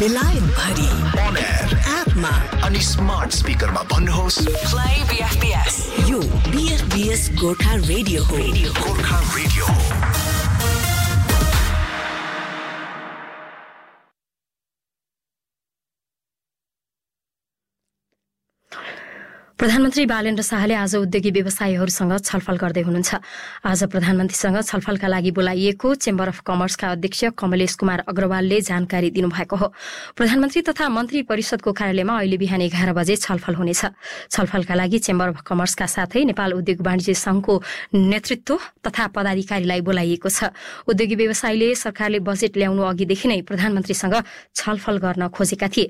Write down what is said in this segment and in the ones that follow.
बेलायत भरि on air एपमा अनि स्मार्ट स्पिकरमा भन्नुहोस् Play BFBS. यो BFBS गोर्खा रेडियो हो. गोर्खा रेडियो हो। प्रधानमन्त्री बालेन्द्र शाहले आज उद्योगी व्यवसायीहरूसँग छलफल गर्दै हुनुहुन्छ। आज प्रधानमन्त्रीसँग छलफलका लागि बोलाइएको चेम्बर अफ कमर्सका अध्यक्ष कमलेश कुमार अग्रवालले जानकारी दिनुभएको हो। प्रधानमन्त्री तथा मन्त्री परिषदको कार्यालयमा अहिले बिहान 11 बजे छलफल हुनेछ। छलफलका लागि चेम्बर अफ कमर्सका साथै नेपाल उद्योग वाणिज्य संघको नेतृत्व तथा पदाधिकारीलाई बोलाइएको छ। उद्योगी व्यवसायीले सरकारले बजेट ल्याउनु अघिदेखि नै प्रधानमन्त्रीसँग छलफल गर्न खोजेका थिए।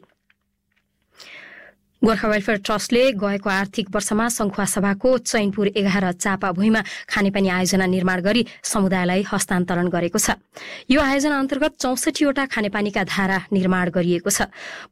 गोर्खा वेलफेयर ट्रस्टले गएको आर्थिक वर्षमा संखुवा सभाको चैनपुर 11 चापा भूइँमा खानेपानी आयोजना निर्माण गरी समुदायलाई हस्तान्तरण गरेको छ। यो आयोजना अन्तर्गत 64 वटा खानेपानीका धारा निर्माण गरिएको छ।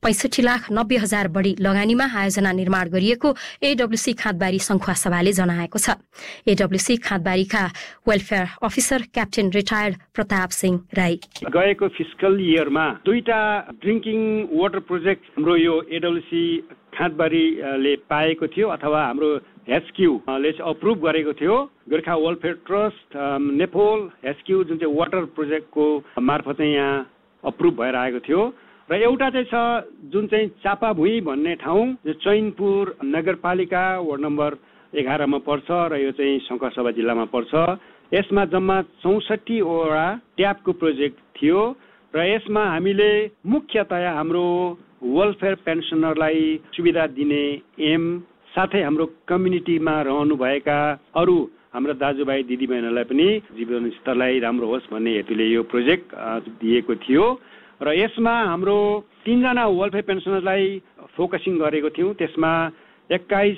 65,90,000 बढी लगानीमा आयोजना निर्माण गरिएको एडब्ल्यूसी खाँदबारी संखुवा सभाले जनाएको छ। एडब्ल्यूसी खाँदबारीका welfare officer captain retired Pratap Singh Rai गएको फिस्कल इयरमा 2टा ड्रिङ्किङ वाटर प्रोजेक्ट हाम्रो यो एडब्ल्यूसी खाँदबारीले पाएको थियो अथवा हाम्रो एचक्यूले चाहिँ अप्रुभ गरेको थियो। गोर्खा वेलफेयर ट्रस्ट नेपोल एचक्यू जुन चाहिँ वाटर प्रोजेक्टको मार्फत चाहिँ यहाँ अप्रुभ भएर आएको थियो। र एउटा चाहिँ छ जुन चाहिँ चापाभुइँ भन्ने ठाउँ जो चैनपुर नगरपालिका वार्ड नम्बर 11 मा पर्छ र यो चाहिँ शङ्खसभा जिल्लामा पर्छ। यसमा जम्मा 64 वटा ट्यापको प्रोजेक्ट थियो र यसमा हामीले मुख्यतया हाम्रो वेलफेयर पेन्सनरलाई सुविधा दिने एम साथै हाम्रो कम्युनिटीमा रहनुभएका अरू हाम्रो दाजुभाइ दिदीबहिनीहरूलाई पनि जीवन स्तरलाई राम्रो होस् भन्ने हेतुले यो प्रोजेक्ट दिएको थियो। र यसमा हाम्रो 3 जना वेलफेयर पेन्सनरलाई फोकसिङ गरेको थियौँ। त्यसमा 21,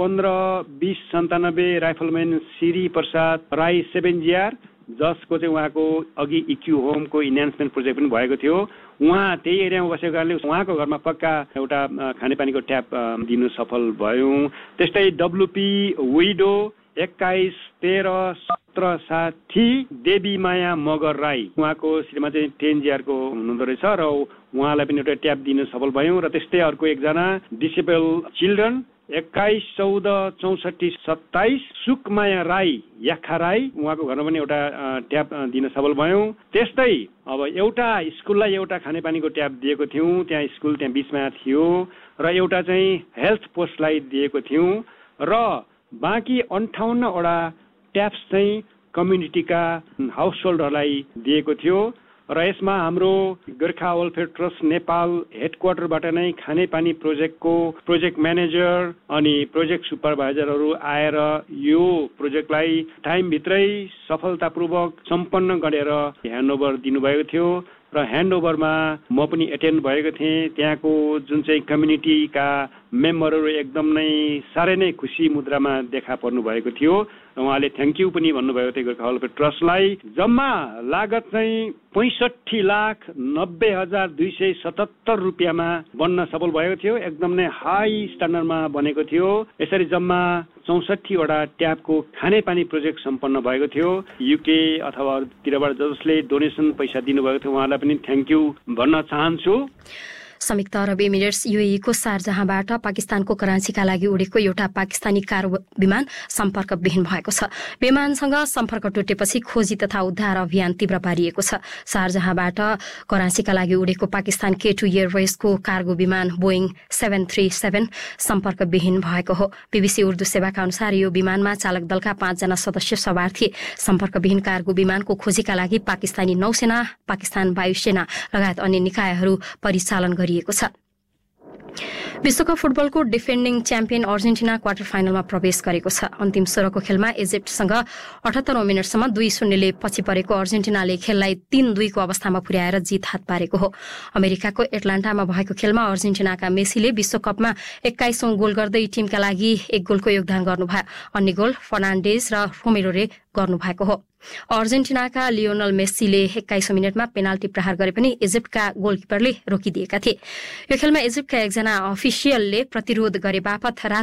15, 20, 97 राइफलम्यान श्री प्रसाद राई 7GR जसको चाहिँ उहाँको अघि इक्यू होमको इन्हान्समेन्ट प्रोजेक्ट पनि भएको थियो। उहाँ त्यही एरियामा बसेको कारणले उहाँको घरमा पक्का एउटा खानेपानीको ट्याप दिनु सफल भयौँ। त्यस्तै डब्लुपी विडो 21, 13, 17, 60 देवी माया मगर राई उहाँको श्रीमा चाहिँ 10GR को हुनुहुँदो रहेछ र उहाँलाई पनि एउटा ट्याप दिनु सफल भयौँ। र त्यस्तै अर्को एकजना डिसेबल चिल्ड्रन 21, 14, 64, 27 सुकमाया राई याखा राई उहाँको घरमा पनि एउटा ट्याप दिन सफल भयौँ। त्यस्तै अब एउटा स्कुललाई एउटा खानेपानीको ट्याप दिएको थियौँ। त्यहाँ स्कुल त्यहाँ बिचमा थियो र एउटा चाहिँ हेल्थ पोस्टलाई दिएको थियौँ र बाँकी 58 वटा ट्याप्स चाहिँ कम्युनिटीका हाउस होल्डरलाई दिएको थियो। र यसमा हाम्रो गोर्खा वेलफेयर ट्रस्ट नेपाल हेडक्वार्टरबाट नै खानेपानी प्रोजेक्टको प्रोजेक्ट म्यानेजर अनि प्रोजेक्ट सुपरभाइजरहरू आएर यो प्रोजेक्टलाई टाइमभित्रै सफलतापूर्वक सम्पन्न गरेर ह्यान्डओभर दिनुभएको थियो। र ह्यान्डओभरमा म पनि एटेन्ड भएको थिएँ। त्यहाँको जुन चाहिँ कम्युनिटीका मेम्बरहरू एकदम नै साह्रै नै खुसी मुद्रामा देखा पर्नु भएको थियो र उहाँले थ्याङ्क यू पनि भन्नुभएको थियो गोर्खा वेलफेयर ट्रस्टलाई। जम्मा लागत चाहिँ 65,90,277 रुपियाँमा बन्न सफल भएको थियो। एकदम नै हाई स्ट्यान्डर्डमा बनेको थियो। यसरी जम्मा 64 वटा ट्यापको खानेपानी प्रोजेक्ट सम्पन्न भएको थियो। युके अथवा अरूतिरबाट जसले डोनेसन पैसा दिनुभएको थियो उहाँलाई पनि थ्याङ्क यू भन्न चाहन्छु। संयुक्त अरब इमिरेट्स UAE को शारजाहबाट पाकिस्तानको कराँचीका लागि उडेको एउटा पाकिस्तानी कार विमान सम्पर्कविहीन भएको छ। विमानसँग सम्पर्क टुटेपछि खोजी तथा उद्धार अभियान तीव्र पारिएको छ। शारजाहबाट कराँचीका लागि उडेको पाकिस्तान K2 एयरवेजको कार्गो विमान बोइङ 737 सम्पर्कविहीन भएको हो। BBC उर्दू सेवाका अनुसार यो विमानमा चालक दलका 5 जना सदस्य सवार थिए। सम्पर्कविहीन कार्गो विमानको खोजीका लागि पाकिस्तानी नौसेना, पाकिस्तान वायुसेना लगायत अन्य निकायहरू परिचालन गरिएको छ। विश्वकप फुटबलको डिफेन्डिङ च्याम्पियन अर्जेन्टिना क्वार्टर फाइनलमा प्रवेश गरेको छ। अन्तिम 16को खेलमा इजिप्टसँग 78 मिनटसम्म 2-0 ले पछि परेको अर्जेन्टिनाले खेललाई 3-2 को अवस्थामा पुर्याएर जित हात पारेको हो। अमेरिकाको एटलान्टामा भएको खेलमा अर्जेन्टिनाका मेसीले विश्वकपमा 21औं गोल गर्दै टिमका लागि 1 गोलको योगदान गर्नुभयो। अन्य गोल फर्नान्डेज र रोमेरोले गर्नुभएको हो। अर्जेन्टिनाका लियोनल मेस्सीले 21औं मिनेटमा पेनाल्टी प्रहार गरे पनि इजिप्टका गोलकिपरले रोकिदिएका थिए। यो खेलमा इजिप्टका एकजना अफिसियलले प्रतिरोध गरे बापत